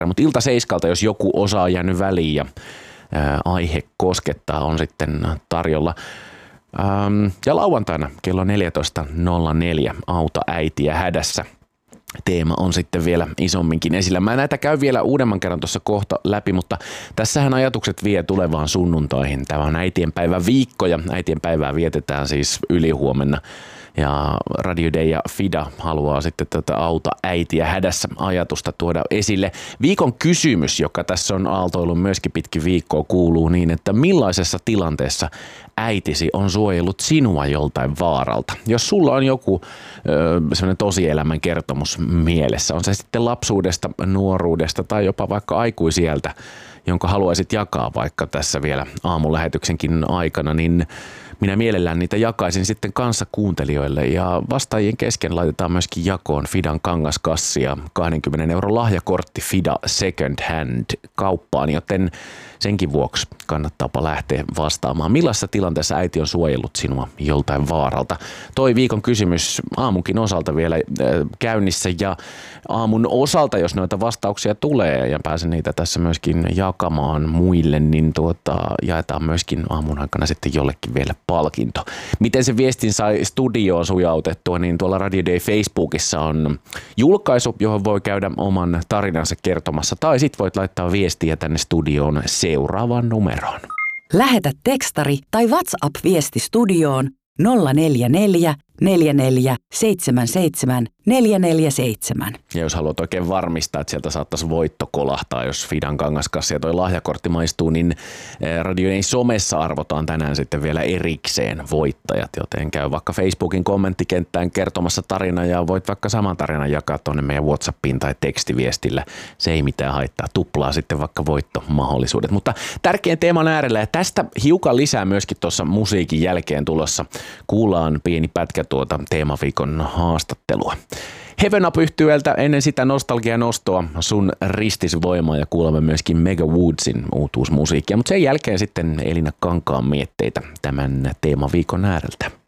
Mutta Ilta-7, jos joku osa on jäänyt väliin ja aihe koskettaa, on sitten tarjolla. Ja lauantaina kello 14.04 Auta äitiä hädässä. Teema on sitten vielä isomminkin esillä. Mä näitä käyn vielä uudemman kerran tuossa kohta läpi, mutta tässähän ajatukset vie tulevaan sunnuntaihin. Tämä on äitienpäivän viikko ja äitienpäivää vietetään siis ylihuomenna. Ja Radio Day ja FIDA haluaa sitten tätä Auta äitiä hädässä ajatusta tuoda esille. Viikon kysymys, joka tässä on aaltoillut myöskin pitkin viikkoa, kuuluu niin, että millaisessa tilanteessa äitisi on suojellut sinua joltain vaaralta? Jos sulla on joku sellainen tosielämän kertomus mielessä, on se sitten lapsuudesta, nuoruudesta tai jopa vaikka aikuisieltä, jonka haluaisit jakaa vaikka tässä vielä aamulähetyksenkin aikana, niin minä mielellään niitä jakaisin sitten kanssa kuuntelijoille ja vastaajien kesken laitetaan myöskin jakoon FIDAn kangaskassi ja 20 € lahjakortti FIDA Second Hand kauppaan, joten senkin vuoksi kannattaapa lähteä vastaamaan. Millaisessa tilanteessa äiti on suojellut sinua joltain vaaralta? Toi viikon kysymys aamunkin osalta vielä käynnissä ja aamun osalta, jos noita vastauksia tulee ja pääsen niitä tässä myöskin jakamaan muille, niin jaetaan myöskin aamun aikana sitten jollekin vielä palkinto. Miten se viestin sai studioon sujautettua, niin tuolla Radio Day Facebookissa on julkaisu, johon voi käydä oman tarinansa kertomassa, tai sit voit laittaa viestiä tänne studioon seuraavaan numeroon. Lähetä tekstari tai WhatsApp-viesti studioon 044 44 77 447. Ja jos haluat oikein varmistaa, että sieltä saattaisi voitto kolahtaa, jos FIDAn kangaskassi ja toi lahjakortti maistuu, niin Radioiden somessa arvotaan tänään sitten vielä erikseen voittajat, joten käy vaikka Facebookin kommenttikenttään kertomassa tarina ja voit vaikka saman tarinan jakaa tuonne meidän WhatsAppiin tai tekstiviestillä. Se ei mitään haittaa, tuplaa sitten vaikka voittomahdollisuudet. Mutta tärkein teeman äärellä ja tästä hiukan lisää myöskin tuossa musiikin jälkeen tulossa. Kuullaan pieni pätkä tuota teemaviikon haastattelua. Heaven Up -yhtyeltä ennen sitä nostalgianostoa Sun ristisvoimaa ja kuulemme myöskin Mega Woodsin uutuusmusiikkia, mutta sen jälkeen sitten Elina Kankaan mietteitä tämän teemaviikon ääreltä.